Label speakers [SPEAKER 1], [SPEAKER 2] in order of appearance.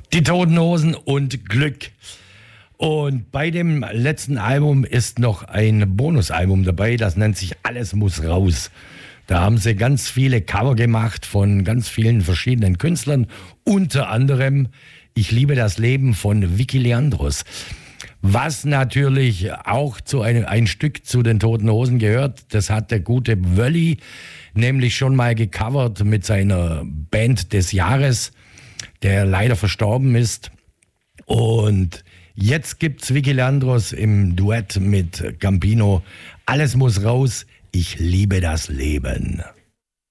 [SPEAKER 1] Die Toten Hosen und Glück. Und bei dem letzten Album ist noch ein Bonusalbum dabei, das nennt sich Alles muss raus. Da haben sie ganz viele Cover gemacht von ganz vielen verschiedenen Künstlern, unter anderem Ich liebe das Leben von Vicky Leandros. Was natürlich auch zu ein Stück zu den Toten Hosen gehört, das hat der gute Wölli nämlich schon mal gecovert mit seiner Band des Jahres, der leider verstorben ist. Und jetzt gibt's Vicky Leandros im Duett mit Campino. Alles muss raus, ich liebe das Leben.